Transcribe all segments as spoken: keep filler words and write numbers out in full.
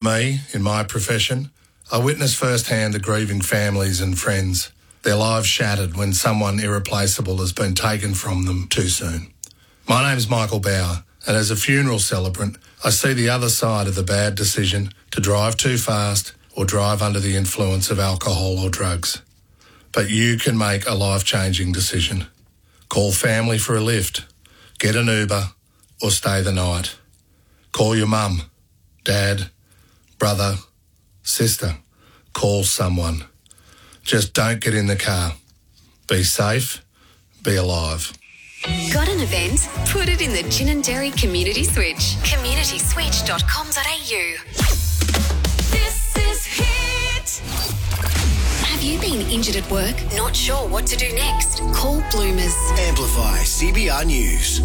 me, in my profession, I witness firsthand the grieving families and friends, their lives shattered when someone irreplaceable has been taken from them too soon. My name's Michael Bauer, and as a funeral celebrant, I see the other side of the bad decision to drive too fast or drive under the influence of alcohol or drugs. But you can make a life-changing decision. Call family for a lift, get an Uber, or stay the night. Call your mum, dad, brother, sister. Call someone. Just don't get in the car. Be safe, be alive. Got an event? Put it in the Ginninderry Community Switch. community switch dot com dot a u. This is Hit. Have you been injured at work? Not sure what to do next? Call Bloomers. Amplify C B R News.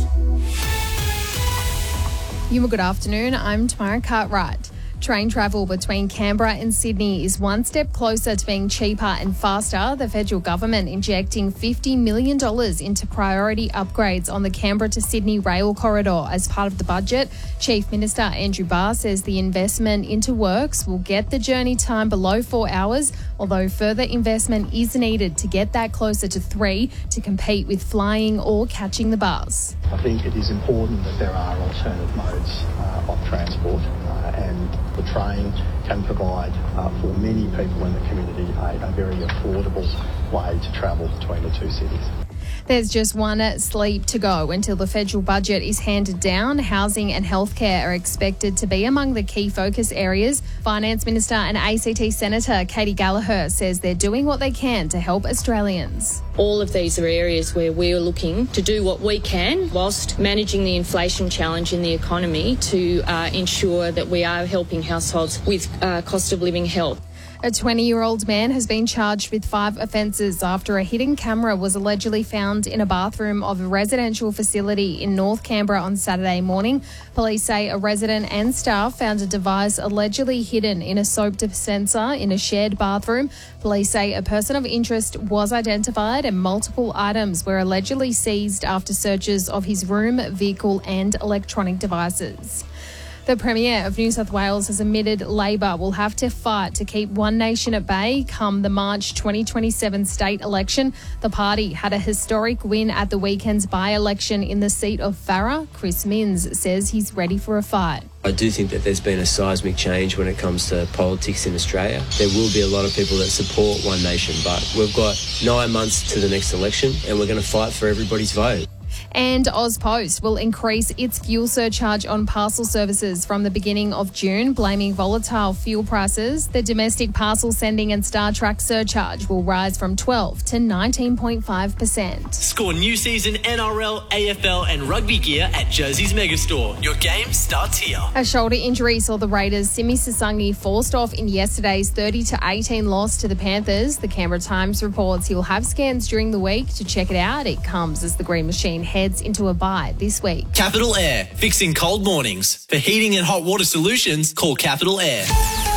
Yuma, good afternoon. I'm Tamara Cartwright. Train travel between Canberra and Sydney is one step closer to being cheaper and faster. The federal government injecting fifty million dollars into priority upgrades on the Canberra to Sydney rail corridor as part of the budget. Chief Minister Andrew Barr says the investment into works will get the journey time below four hours, although further investment is needed to get that closer to three to compete with flying or catching the bus. I think it is important that there are alternative modes uh, of transport uh, and the train can provide uh, for many people in the community a, a very affordable way to travel between the two cities. There's just one sleep to go until the federal budget is handed down. Housing and healthcare are expected to be among the key focus areas. Finance Minister and A C T Senator Katie Gallagher says they're doing what they can to help Australians. All of these are areas where we're looking to do what we can whilst managing the inflation challenge in the economy to uh, ensure that we are helping households with uh, cost of living help. A twenty-year-old man has been charged with five offences after a hidden camera was allegedly found in a bathroom of a residential facility in North Canberra on Saturday morning. Police say a resident and staff found a device allegedly hidden in a soap dispenser in a shared bathroom. Police say a person of interest was identified and multiple items were allegedly seized after searches of his room, vehicle and electronic devices. The Premier of New South Wales has admitted Labor will have to fight to keep One Nation at bay come the March twenty twenty-seven state election. The party had a historic win at the weekend's by-election in the seat of Farrer. Chris Minns says he's ready for a fight. I do think that there's been a seismic change when it comes to politics in Australia. There will be a lot of people that support One Nation, but we've got nine months to the next election and we're going to fight for everybody's vote. And AusPost will increase its fuel surcharge on parcel services from the beginning of June, blaming volatile fuel prices. The domestic parcel sending and StarTrack surcharge will rise from twelve to nineteen point five percent. Score new season N R L, A F L and rugby gear at Jersey's Megastore. Your game starts here. A shoulder injury saw the Raiders' Simi Sasangi forced off in yesterday's thirty to eighteen loss to the Panthers. The Canberra Times reports he'll have scans during the week to check it out. It comes as the Green Machine heads into a bye this week. Capital Air, fixing cold mornings. For heating and hot water solutions, call Capital Air.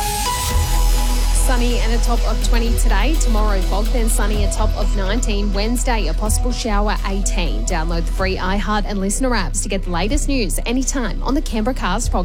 Sunny and a top of twenty today. Tomorrow, fog, then sunny, a top of nineteen. Wednesday, a possible shower, eighteen. Download the free iHeart and Listener apps to get the latest news anytime on the Canberra Cast podcast.